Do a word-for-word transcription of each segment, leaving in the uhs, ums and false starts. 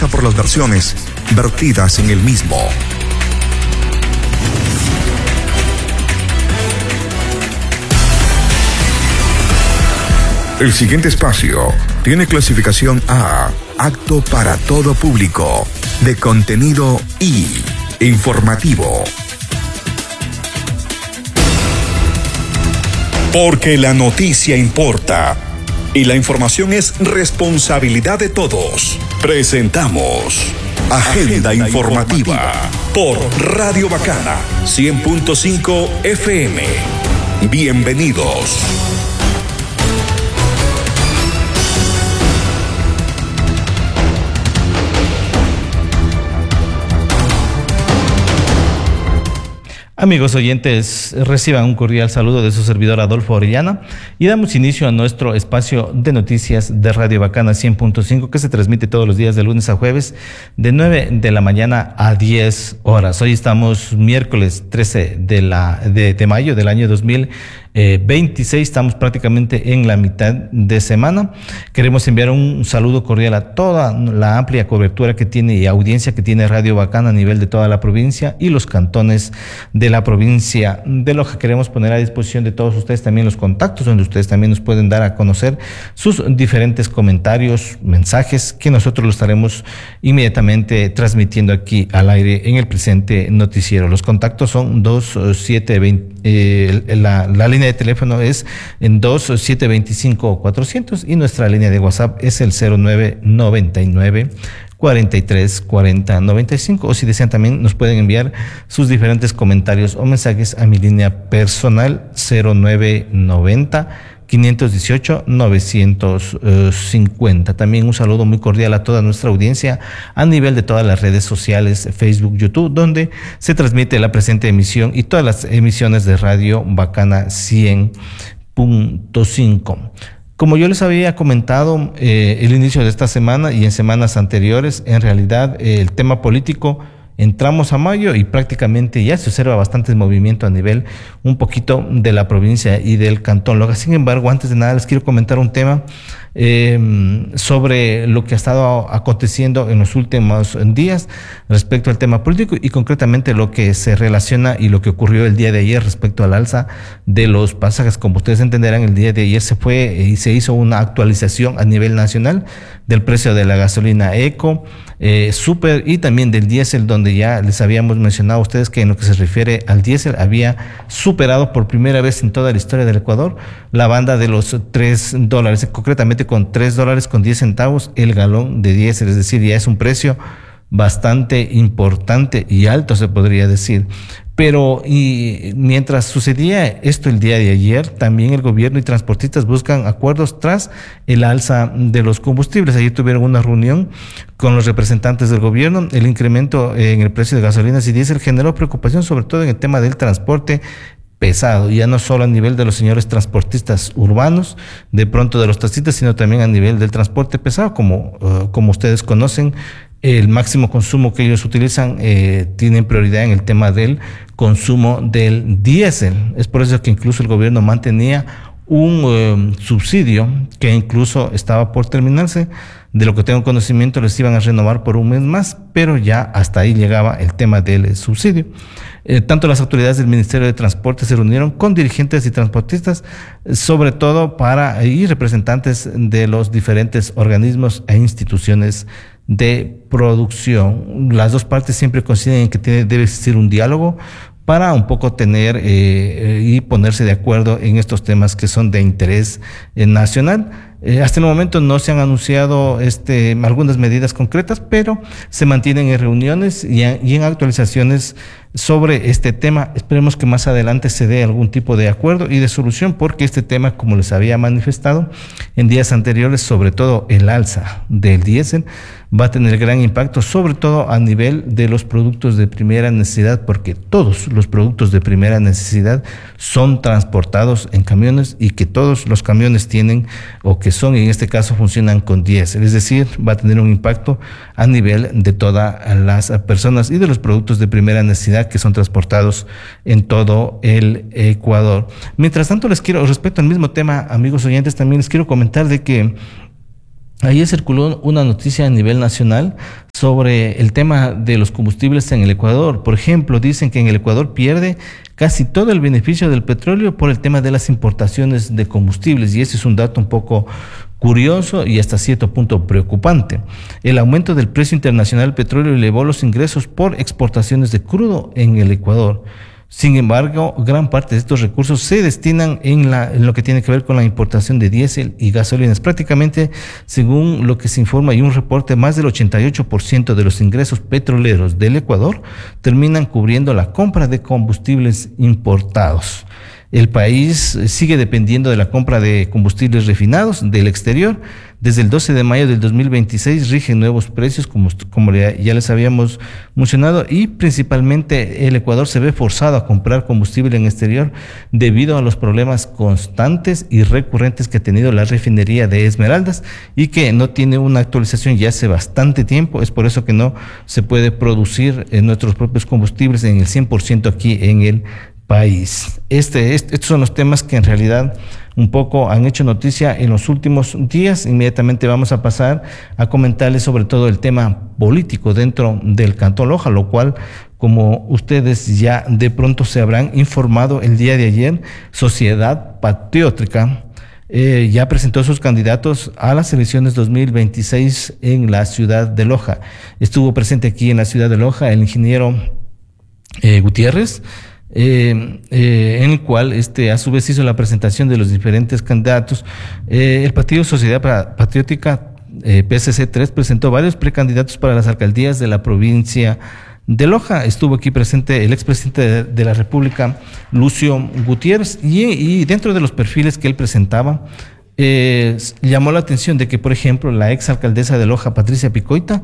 caracteriza por las versiones vertidas en el mismo. El siguiente espacio tiene clasificación A, apto para todo público, de contenido I, informativo. Porque la noticia importa y la información es responsabilidad de todos. Presentamos Agenda, Agenda informativa, informativa por Radio Bacana cien punto cinco F M. Bienvenidos. Amigos oyentes, reciban un cordial saludo de su servidor Adolfo Orellana y damos inicio a nuestro espacio de noticias de Radio Bacana cien punto cinco que se transmite todos los días de lunes a jueves de nueve de la mañana a diez horas. Hoy estamos miércoles trece de, la, de, de mayo del año dos mil veintiséis, estamos prácticamente en la mitad de semana. Queremos enviar un saludo cordial a toda la amplia cobertura que tiene y audiencia que tiene Radio Bacana a nivel de toda la provincia y los cantones de la provincia de Loja. Queremos poner a disposición de todos ustedes también los contactos donde ustedes también nos pueden dar a conocer sus diferentes comentarios, mensajes que nosotros los estaremos inmediatamente transmitiendo aquí al aire en el presente noticiero. Los contactos son dos siete veinte, eh, la, la línea de teléfono es en dos siete veinticinco cuatrocientos y nuestra línea de WhatsApp es el cero nueve noventa y nueve cuarenta y tres cuarenta noventa y cinco, o si desean también nos pueden enviar sus diferentes comentarios o mensajes a mi línea personal cero nueve noventa quinientos dieciocho novecientos cincuenta. También un saludo muy cordial a toda nuestra audiencia a nivel de todas las redes sociales, Facebook, YouTube, donde se transmite la presente emisión y todas las emisiones de Radio Bacana cien punto cinco. Como yo les había comentado eh, el inicio de esta semana y en semanas anteriores, en realidad eh, el tema político, entramos a mayo y prácticamente ya se observa bastante movimiento a nivel un poquito de la provincia y del cantón Loja. Sin embargo, antes de nada les quiero comentar un tema eh, sobre lo que ha estado aconteciendo en los últimos días respecto al tema político y concretamente lo que se relaciona y lo que ocurrió el día de ayer respecto al alza de los pasajes. Como ustedes entenderán, el día de ayer se fue y se hizo una actualización a nivel nacional del precio de la gasolina eco, eh, super y también del diésel, donde ya les habíamos mencionado a ustedes que en lo que se refiere al diésel había superado por primera vez en toda la historia del Ecuador la banda de los tres dólares, concretamente con tres dólares con diez centavos el galón de diésel, es decir, ya es un precio bastante importante y alto, se podría decir. Pero y mientras sucedía esto el día de ayer, también el gobierno y transportistas buscan acuerdos tras el alza de los combustibles. Ayer tuvieron una reunión con los representantes del gobierno. El incremento en el precio de gasolinas y diésel generó preocupación, sobre todo en el tema del transporte pesado, ya no solo a nivel de los señores transportistas urbanos, de pronto de los taxistas, sino también a nivel del transporte pesado, como, uh, como ustedes conocen. El máximo consumo que ellos utilizan eh, tienen prioridad en el tema del consumo del diésel. Es por eso que incluso el gobierno mantenía un eh, subsidio que incluso estaba por terminarse. De lo que tengo conocimiento, les iban a renovar por un mes más, pero ya hasta ahí llegaba el tema del subsidio. Eh, tanto las autoridades del Ministerio de Transporte se reunieron con dirigentes y transportistas, sobre todo para y representantes de los diferentes organismos e instituciones de producción. Las dos partes siempre coinciden en que tiene, debe existir un diálogo para un poco tener eh, y ponerse de acuerdo en estos temas que son de interés eh, nacional. Eh, hasta el momento no se han anunciado este, algunas medidas concretas, pero se mantienen en reuniones y en, y en actualizaciones sobre este tema. Esperemos que más adelante se dé algún tipo de acuerdo y de solución, porque este tema, como les había manifestado en días anteriores, sobre todo el alza del diésel, va a tener gran impacto, sobre todo a nivel de los productos de primera necesidad, porque todos los productos de primera necesidad son transportados en camiones y que todos los camiones tienen o que son, en este caso, funcionan con diésel. Es decir, va a tener un impacto a nivel de todas las personas y de los productos de primera necesidad que son transportados en todo el Ecuador. Mientras tanto, les quiero, respecto al mismo tema, amigos oyentes, también les quiero comentar de que ayer circuló una noticia a nivel nacional sobre el tema de los combustibles en el Ecuador. Por ejemplo, dicen que en el Ecuador pierde casi todo el beneficio del petróleo por el tema de las importaciones de combustibles, y ese es un dato un poco curioso y hasta cierto punto preocupante. El aumento del precio internacional del petróleo elevó los ingresos por exportaciones de crudo en el Ecuador. Sin embargo, gran parte de estos recursos se destinan en, la, en lo que tiene que ver con la importación de diésel y gasolinas. Prácticamente, según lo que se informa y un reporte, más del ochenta y ocho por ciento de los ingresos petroleros del Ecuador terminan cubriendo la compra de combustibles importados. El país sigue dependiendo de la compra de combustibles refinados del exterior. Desde el doce de mayo del dos mil veintiséis rigen nuevos precios, como, como ya les habíamos mencionado, y principalmente el Ecuador se ve forzado a comprar combustible en exterior debido a los problemas constantes y recurrentes que ha tenido la refinería de Esmeraldas y que no tiene una actualización ya hace bastante tiempo. Es por eso que no se puede producir en nuestros propios combustibles en el cien por ciento aquí en el país. Este, este, estos son los temas que en realidad un poco han hecho noticia en los últimos días. Inmediatamente vamos a pasar a comentarles sobre todo el tema político dentro del Cantón Loja, lo cual, como ustedes ya de pronto se habrán informado el día de ayer, Sociedad Patriótica eh, ya presentó sus candidatos a las elecciones dos mil veintiséis en la ciudad de Loja. Estuvo presente aquí en la ciudad de Loja el ingeniero eh, Gutiérrez, Eh, eh, en el cual este a su vez hizo la presentación de los diferentes candidatos. Eh, el Partido Sociedad Patriótica eh, P S C tres presentó varios precandidatos para las alcaldías de la provincia de Loja. Estuvo aquí presente el expresidente de, de la República, Lucio Gutiérrez, y, y dentro de los perfiles que él presentaba, Eh, llamó la atención de que, por ejemplo, la exalcaldesa de Loja, Patricia Picoita,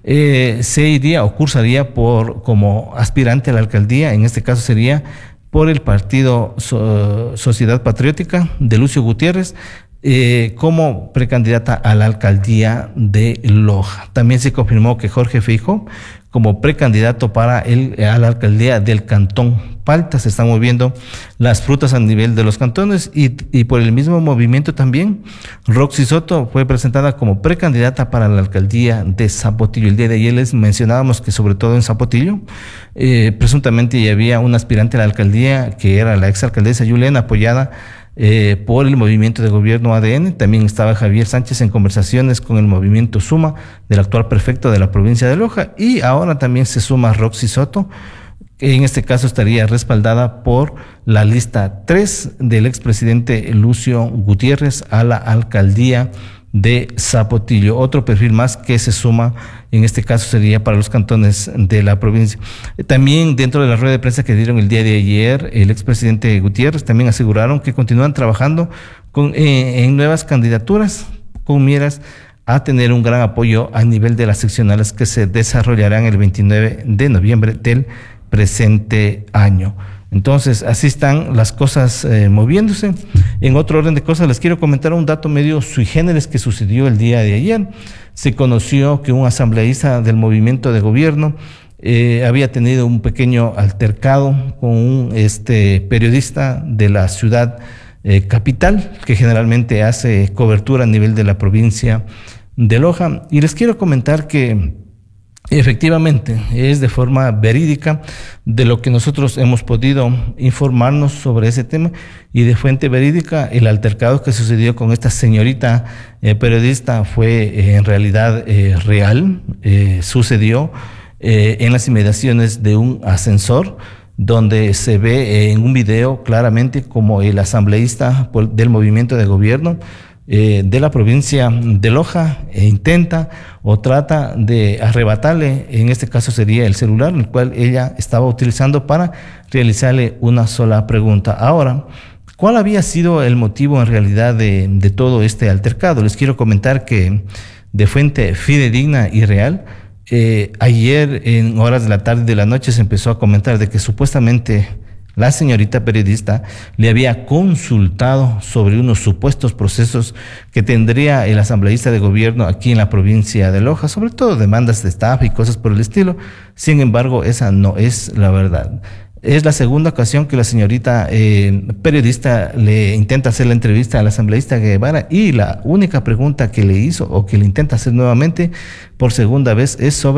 eh, se iría o cursaría por como aspirante a la alcaldía. En este caso sería por el partido so, Sociedad Patriótica de Lucio Gutiérrez, eh, como precandidata a la alcaldía de Loja. También se confirmó que Jorge Feijóo como precandidato para el, a la alcaldía del Cantón Palta. Se están moviendo las frutas a nivel de los cantones y, y por el mismo movimiento también Roxy Soto fue presentada como precandidata para la alcaldía de Zapotillo. El día de ayer les mencionábamos que sobre todo en Zapotillo eh, presuntamente ya había un aspirante a la alcaldía que era la exalcaldesa Juliana, apoyada Eh, por el movimiento de gobierno A D N. También estaba Javier Sánchez en conversaciones con el movimiento Suma del actual prefecto de la provincia de Loja, y ahora también se suma Roxy Soto, que en este caso estaría respaldada por la lista tres del expresidente Lucio Gutiérrez a la alcaldía de Zapotillo. Otro perfil más que se suma, en este caso sería para los cantones de la provincia. También dentro de la rueda de prensa que dieron el día de ayer, el expresidente Gutiérrez también aseguraron que continúan trabajando con, eh, en nuevas candidaturas con miras a tener un gran apoyo a nivel de las seccionales que se desarrollarán el veintinueve de noviembre del presente año. Entonces, así están las cosas eh, moviéndose. En otro orden de cosas, les quiero comentar un dato medio sui generis que sucedió el día de ayer. Se conoció que un asambleísta del movimiento de gobierno eh, había tenido un pequeño altercado con un este, periodista de la ciudad eh, capital, que generalmente hace cobertura a nivel de la provincia de Loja. Y les quiero comentar que efectivamente es de forma verídica de lo que nosotros hemos podido informarnos sobre ese tema, y de fuente verídica el altercado que sucedió con esta señorita eh, periodista fue eh, en realidad eh, real. Eh, sucedió eh, en las inmediaciones de un ascensor, donde se ve eh, en un video claramente como el asambleísta del movimiento de gobierno Eh, de la provincia de Loja e intenta o trata de arrebatarle, en este caso sería el celular, el cual ella estaba utilizando para realizarle una sola pregunta. Ahora, ¿cuál había sido el motivo en realidad de, de todo este altercado? Les quiero comentar que de fuente fidedigna y real, eh, ayer en horas de la tarde y de la noche se empezó a comentar de que supuestamente la señorita periodista le había consultado sobre unos supuestos procesos que tendría el asambleísta de gobierno aquí en la provincia de Loja, sobre todo demandas de estafa y cosas por el estilo. Sin embargo, esa no es la verdad. Es la segunda ocasión que la señorita eh, periodista le intenta hacer la entrevista al asambleísta Guevara, y la única pregunta que le hizo o que le intenta hacer nuevamente por segunda vez es sobre